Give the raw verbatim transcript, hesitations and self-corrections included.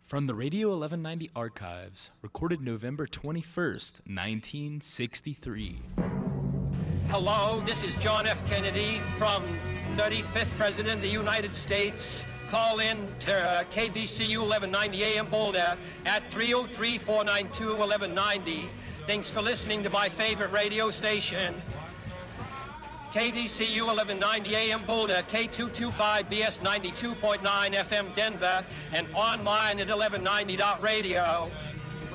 From the Radio eleven ninety archives, recorded November twenty-first, nineteen sixty-three. Hello, this is John F. Kennedy from thirty-fifth President of the United States. Call in to uh, K D C U eleven ninety A M Boulder at three oh three, four nine two, eleven ninety. Thanks for listening to my favorite radio station, K D C U eleven ninety A M Boulder, K two twenty-five B S ninety-two point nine F M Denver, and online at eleven ninety dot radio.